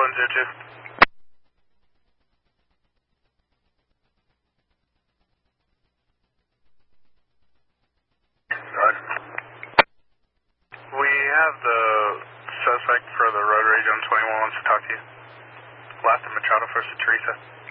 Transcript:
102. We have the suspect for the road rage on 21 wants to talk to you. Last in Machado, first to Teresa.